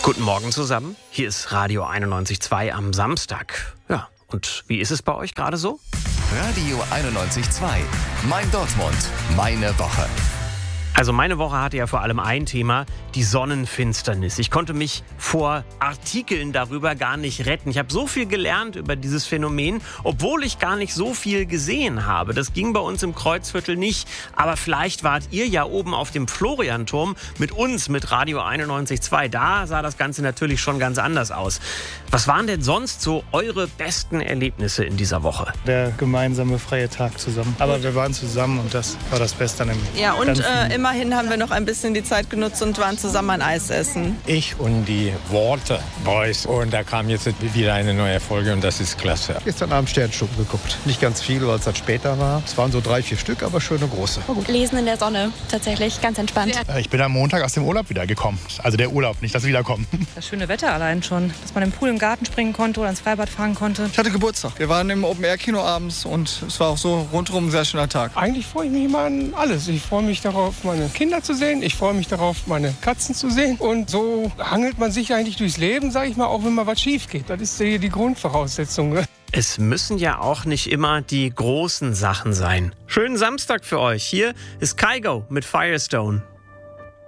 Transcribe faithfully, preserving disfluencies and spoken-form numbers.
Guten Morgen zusammen. Hier ist Radio einundneunzig Komma zwei am Samstag. Ja, und wie ist es bei euch gerade so? Radio einundneunzig Komma zwei. Mein Dortmund, meine Woche. Also meine Woche hatte ja vor allem ein Thema, die Sonnenfinsternis. Ich konnte mich vor Artikeln darüber gar nicht retten. Ich habe so viel gelernt über dieses Phänomen, obwohl ich gar nicht so viel gesehen habe. Das ging bei uns im Kreuzviertel nicht. Aber vielleicht wart ihr ja oben auf dem Florianturm mit uns, mit Radio einundneunzig Komma zwei. Da sah das Ganze natürlich schon ganz anders aus. Was waren denn sonst so eure besten Erlebnisse in dieser Woche? Der gemeinsame freie Tag zusammen. Aber wir waren zusammen und das war das Beste an dem Ja, und ganzen äh, immerhin haben wir noch ein bisschen die Zeit genutzt und waren zusammen ein Eis essen. Ich und die Water Boys. Und da kam jetzt wieder eine neue Folge und das ist klasse. Gestern Abend Sternschnuppen geguckt. Nicht ganz viel, weil es dann später war. Es waren so drei, vier Stück, aber schöne große. Lesen in der Sonne, tatsächlich, ganz entspannt. Ich bin am Montag aus dem Urlaub wiedergekommen. Also der Urlaub, nicht das Wiederkommen. Das schöne Wetter allein schon, dass man im Pool im Garten springen konnte oder ins Freibad fahren konnte. Ich hatte Geburtstag. Wir waren im Open-Air-Kino abends und es war auch so rundherum ein sehr schöner Tag. Eigentlich freue ich mich immer an alles. Ich freue mich darauf, meine Kinder zu sehen. Ich freue mich darauf, meine Katzen zu sehen. Und so hangelt man sich eigentlich durchs Leben, sage ich mal, auch wenn mal was schief geht. Das ist die, die Grundvoraussetzung. Es müssen ja auch nicht immer die großen Sachen sein. Schönen Samstag für euch. Hier ist Kygo mit Firestone.